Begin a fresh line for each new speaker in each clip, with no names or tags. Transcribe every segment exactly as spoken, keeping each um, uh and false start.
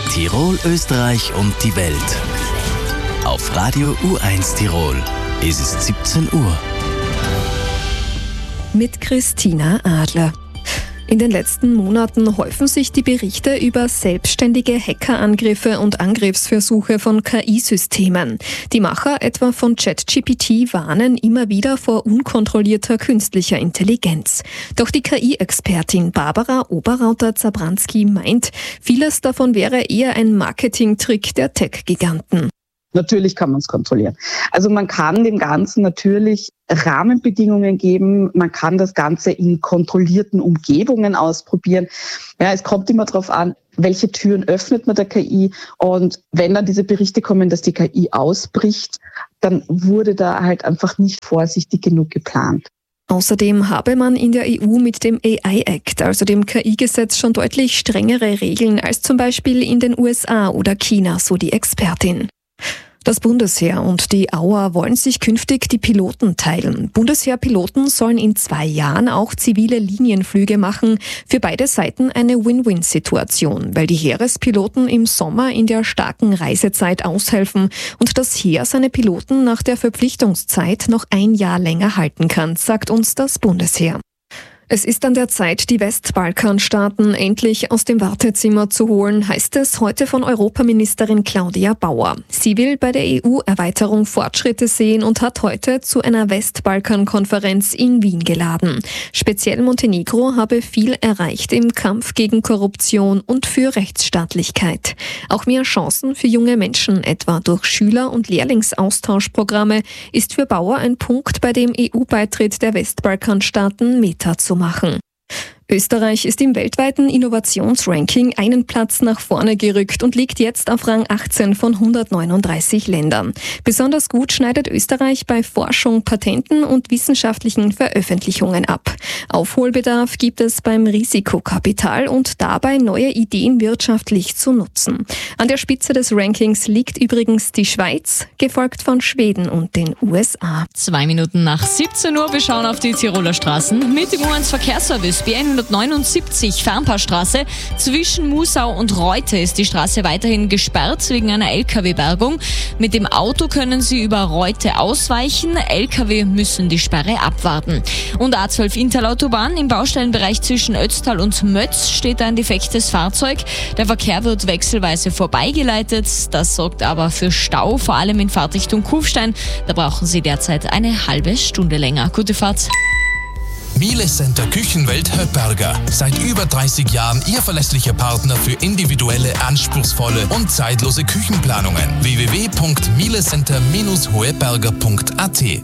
Tirol, Österreich und die Welt. Auf Radio U eins Tirol ist es siebzehn Uhr.
Mit Christina Adler. In den letzten Monaten häufen sich die Berichte über selbstständige Hackerangriffe und Angriffsversuche von K I-Systemen. Die Macher etwa von ChatGPT warnen immer wieder vor unkontrollierter künstlicher Intelligenz. Doch die K I-Expertin Barbara Oberrauter-Zabranski meint, vieles davon wäre eher ein Marketingtrick der Tech-Giganten.
Natürlich kann man es kontrollieren. Also man kann dem Ganzen natürlich Rahmenbedingungen geben. Man kann das Ganze in kontrollierten Umgebungen ausprobieren. Ja, es kommt immer darauf an, welche Türen öffnet man der K I. Und wenn dann diese Berichte kommen, dass die K I ausbricht, dann wurde da halt einfach nicht vorsichtig genug geplant.
Außerdem habe man in der E U mit dem A I-Act, also dem K I-Gesetz, schon deutlich strengere Regeln als zum Beispiel in den U S A oder China, so die Expertin. Das Bundesheer und die A U A wollen sich künftig die Piloten teilen. Bundesheerpiloten sollen in zwei Jahren auch zivile Linienflüge machen. Für beide Seiten eine Win-Win-Situation, weil die Heerespiloten im Sommer in der starken Reisezeit aushelfen und das Heer seine Piloten nach der Verpflichtungszeit noch ein Jahr länger halten kann, sagt uns das Bundesheer. Es ist an der Zeit, die Westbalkanstaaten endlich aus dem Wartezimmer zu holen, heißt es heute von Europaministerin Claudia Bauer. Sie will bei der E U-Erweiterung Fortschritte sehen und hat heute zu einer Westbalkan-Konferenz in Wien geladen. Speziell Montenegro habe viel erreicht im Kampf gegen Korruption und für Rechtsstaatlichkeit. Auch mehr Chancen für junge Menschen, etwa durch Schüler- und Lehrlingsaustauschprogramme, ist für Bauer ein Punkt, bei dem E U-Beitritt der Westbalkanstaaten Meta zu machen. Österreich ist im weltweiten Innovationsranking einen Platz nach vorne gerückt und liegt jetzt auf Rang achtzehn von hundertneununddreißig Ländern. Besonders gut schneidet Österreich bei Forschung, Patenten und wissenschaftlichen Veröffentlichungen ab. Aufholbedarf gibt es beim Risikokapital und dabei neue Ideen wirtschaftlich zu nutzen. An der Spitze des Rankings liegt übrigens die Schweiz, gefolgt von Schweden und den U S A.
Zwei Minuten nach siebzehn Uhr, wir schauen auf die Tiroler Straßen mit dem U eins Verkehrsservice B hundertneunundsiebzig Fernpaarstraße. Zwischen Musau und Reute ist die Straße weiterhin gesperrt wegen einer L K W-Bergung. Mit dem Auto können Sie über Reute ausweichen. L K W müssen die Sperre abwarten. Und A zwölf Intalautobahn im Baustellenbereich zwischen Ötztal und Mötz steht ein defektes Fahrzeug. Der Verkehr wird wechselweise vorbeigeleitet. Das sorgt aber für Stau, vor allem in Fahrtrichtung Kufstein. Da brauchen Sie derzeit eine halbe Stunde länger. Gute Fahrt.
Miele Center Küchenwelt Höpperger. Seit über dreißig Jahren Ihr verlässlicher Partner für individuelle, anspruchsvolle und zeitlose Küchenplanungen. w w w punkt mielecenter Bindestrich hoeberger punkt a t.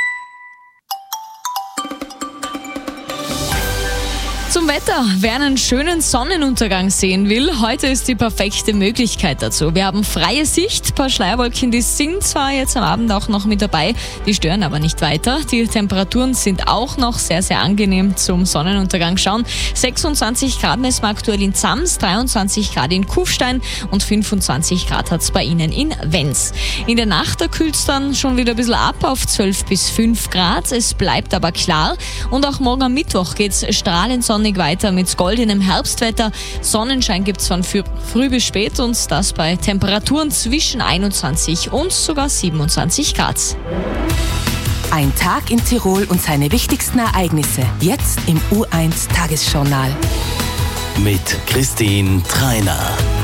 Zum Wetter. Wer einen schönen Sonnenuntergang sehen will, heute ist die perfekte Möglichkeit dazu. Wir haben freie Sicht, ein paar Schleierwolken, die sind zwar jetzt am Abend auch noch mit dabei, die stören aber nicht weiter. Die Temperaturen sind auch noch sehr, sehr angenehm zum Sonnenuntergang schauen. sechsundzwanzig Grad messen wir aktuell in Zams, dreiundzwanzig Grad in Kufstein und fünfundzwanzig Grad hat es bei Ihnen in Wenz. In der Nacht, da kühlt es dann schon wieder ein bisschen ab auf zwölf bis fünf Grad. Es bleibt aber klar und auch morgen am Mittwoch geht es strahlend sonnig weiter mit goldenem Herbstwetter. Sonnenschein gibt es von früh bis spät und das bei Temperaturen zwischen einundzwanzig und sogar siebenundzwanzig Grad.
Ein Tag in Tirol und seine wichtigsten Ereignisse. Jetzt im U eins Tagesjournal.
Mit Christine Treiner.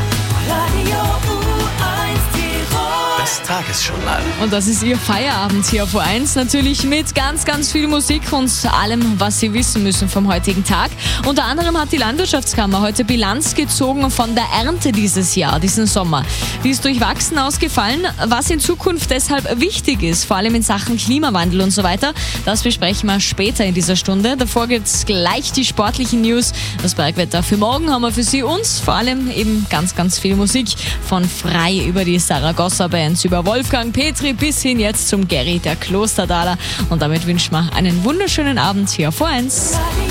Das Tagesjournal.
Und das ist Ihr Feierabend hier auf U eins. Natürlich mit ganz, ganz viel Musik und allem, was Sie wissen müssen vom heutigen Tag. Unter anderem hat die Landwirtschaftskammer heute Bilanz gezogen von der Ernte dieses Jahr, diesen Sommer. Die ist durchwachsen ausgefallen, was in Zukunft deshalb wichtig ist, vor allem in Sachen Klimawandel und so weiter. Das besprechen wir später in dieser Stunde. Davor gibt es gleich die sportlichen News. Das Bergwetter für morgen haben wir für Sie uns vor allem eben ganz, ganz viel Musik von Frei über die Saragossa Bands, über Wolfgang Petri bis hin jetzt zum Gary der Klosterdaler. Und damit wünschen wir einen wunderschönen Abend hier auf U eins.